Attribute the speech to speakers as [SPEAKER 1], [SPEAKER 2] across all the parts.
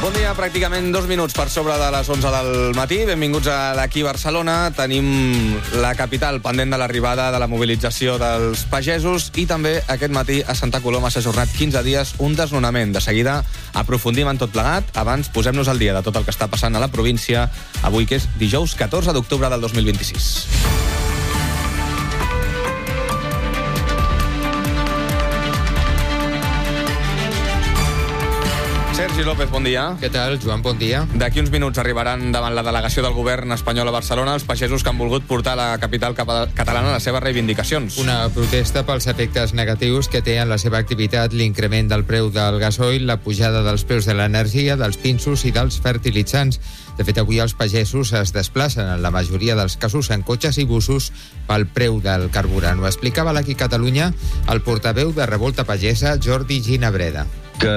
[SPEAKER 1] Bon dia, pràcticament 2 minuts per sobre de les 11 del matí. Benvinguts a l'Aquí Barcelona. Tenim la capital pendent de l'arribada de la mobilització dels pagesos i també aquest matí a Santa Coloma s'ha ajornat 15 dies un desnonament. De seguida aprofundim en tot plegat. Abans posem-nos al dia de tot el que està passant a la província avui, que és dijous 14 d'octubre del 2026. Sergi López, bon dia.
[SPEAKER 2] Què tal, Joan? Bon dia.
[SPEAKER 1] D'aquí uns minuts arribaran davant la delegació del govern espanyol a Barcelona els pagesos que han volgut portar a la capital catalana les seves reivindicacions.
[SPEAKER 2] Una protesta pels efectes negatius que té en la seva activitat l'increment del preu del gasoil, la pujada dels preus de l'energia, dels pinsos i dels fertilitzants. De fet, avui els pagesos es desplacen en la majoria dels casos en cotxes i busos pel preu del carburant. Ho explicava l'Aquí Catalunya el portaveu de Revolta Pagesa, Jordi Ginabreda.
[SPEAKER 3] Que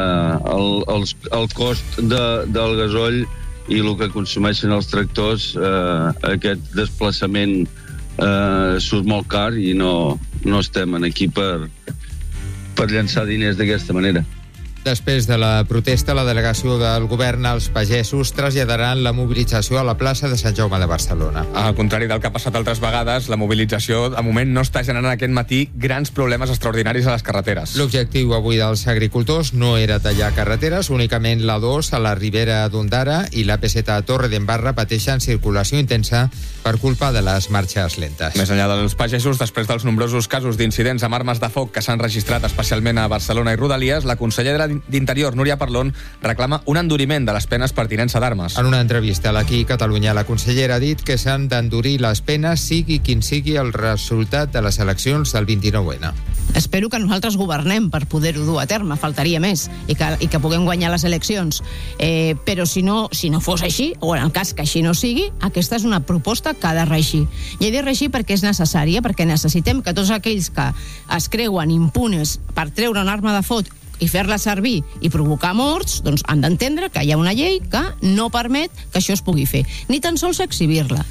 [SPEAKER 3] el cost del gasoll i el que consumeixen els tractors, aquest desplaçament surt molt car i no estem aquí per llançar diners d'aquesta manera.
[SPEAKER 2] Després de la protesta, la delegació del govern als pagesos traslladaran la mobilització a la plaça de Sant Jaume de Barcelona.
[SPEAKER 1] Al contrari del que ha passat altres vegades, la mobilització, de moment, no està generant aquest matí grans problemes extraordinaris a les carreteres.
[SPEAKER 2] L'objectiu avui dels agricultors no era tallar carreteres, únicament l'A2 a la Ribera d'Ondara i l'AP7 a Torredembarra pateixen circulació intensa per culpa de les marxes lentes.
[SPEAKER 1] Més enllà dels pagesos, després dels nombrosos casos d'incidents amb armes de foc que s'han registrat especialment a Barcelona i Rodalies, la consellera d'Interior, Núria Parlon, reclama un enduriment de les penes per tinença d'armes.
[SPEAKER 2] En una entrevista a l'Aquí Catalunya, la consellera ha dit que s'han d'endurir les penes sigui quin sigui el resultat de les eleccions del 29N.
[SPEAKER 4] Espero que nosaltres governem per poder-ho dur a terme, faltaria més, i que puguem guanyar les eleccions. Però si no fos així, o en el cas que així no sigui, aquesta és una proposta que ha de reeixir. I ha de reeixir perquè és necessària, perquè necessitem que tots aquells que es creuen impunes per treure una arma de foc i fer-la servir i provocar morts, doncs han d'entendre que hi ha una llei que no permet que això es pugui fer, ni tan sols exhibir-la.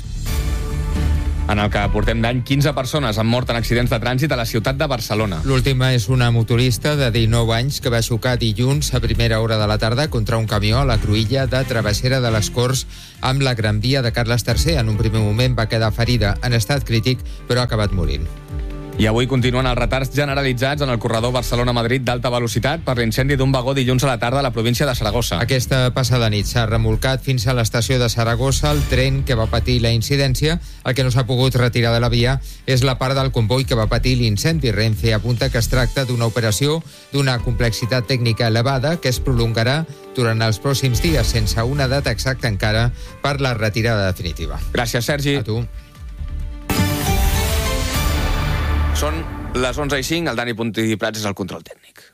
[SPEAKER 1] En el que portem d'any, 15 persones han mort en accidents de trànsit a la ciutat de Barcelona.
[SPEAKER 2] L'última és una motorista de 19 anys que va xocar dilluns a primera hora de la tarda contra un camió a la cruïlla de Travessera de les Corts amb la Gran Via de Carles III. En un primer moment va quedar ferida en estat crític, però ha acabat morint.
[SPEAKER 1] I avui continuen els retards generalitzats en el corredor Barcelona-Madrid d'alta velocitat per l'incendi d'un vagó dilluns a la tarda a la província de Saragossa.
[SPEAKER 2] Aquesta passada nit s'ha remolcat fins a l'estació de Saragossa el tren que va patir la incidència. El que no s'ha pogut retirar de la via és la part del comboi que va patir l'incendi. Renfe apunta que es tracta d'una operació d'una complexitat tècnica elevada que es prolongarà durant els pròxims dies, sense una data exacta encara per la retirada definitiva.
[SPEAKER 1] Gràcies, Sergi.
[SPEAKER 2] A tu.
[SPEAKER 1] Són les 11:05, el Dani Puntí Prats és el control tècnic.